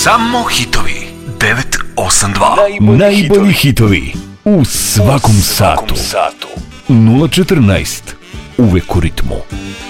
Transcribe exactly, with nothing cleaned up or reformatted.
Samo hitovi. devet osam dva. Najbolji, Najbolji hitovi u svakom, u svakom satu. satu. nula četrnaest. Uvek u ritmu.